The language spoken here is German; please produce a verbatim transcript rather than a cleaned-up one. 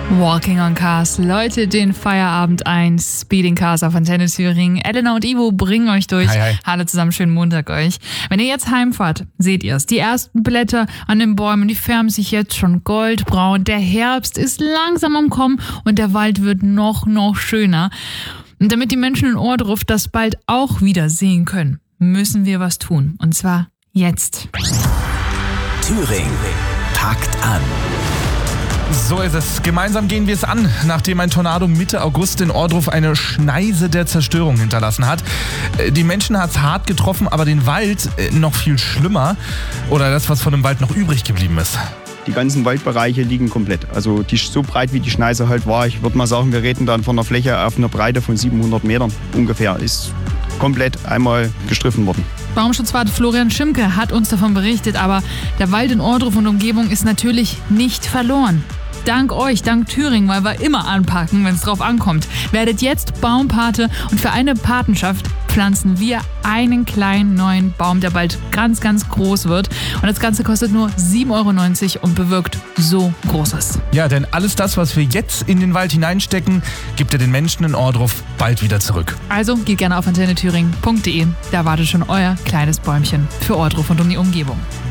Walking on Cars läutet den Feierabend ein. Speeding Cars auf Antenne Thüringen. Elena und Ivo bringen euch durch. Hi, hi. Hallo zusammen, schönen Montag euch. Wenn ihr jetzt heimfahrt, seht ihr es. Die ersten Blätter an den Bäumen, die färben sich jetzt schon goldbraun. Der Herbst ist langsam am Kommen und der Wald wird noch, noch schöner. Und damit die Menschen in Ohrdruf das bald auch wieder sehen können, müssen wir was tun. Und zwar jetzt. Thüringen packt an. So ist es. Gemeinsam gehen wir es an, nachdem ein Tornado Mitte August in Ohrdruf eine Schneise der Zerstörung hinterlassen hat. Die Menschen hat es hart getroffen, aber den Wald noch viel schlimmer. Oder das, was von dem Wald noch übrig geblieben ist. Die ganzen Waldbereiche liegen komplett. Also die, so breit wie die Schneise halt war. Ich würde mal sagen, wir reden dann von einer Fläche auf einer Breite von siebenhundert Metern ungefähr. Ist komplett einmal gestriffen worden. Baumschutzwart Florian Schimke hat uns davon berichtet, aber der Wald in Ohrdruf und Umgebung ist natürlich nicht verloren. Dank euch, dank Thüringen, weil wir immer anpacken, wenn es drauf ankommt. Werdet jetzt Baumpate und für eine Patenschaft pflanzen wir einen kleinen neuen Baum, der bald ganz, ganz groß wird. Und das Ganze kostet nur sieben Euro neunzig und bewirkt so Großes. Ja, denn alles das, was wir jetzt in den Wald hineinstecken, gibt ihr den Menschen in Ohrdruf bald wieder zurück. Also geht gerne auf antenne thüringen punkt de. Da wartet schon euer kleines Bäumchen für Ohrdruf und um die Umgebung.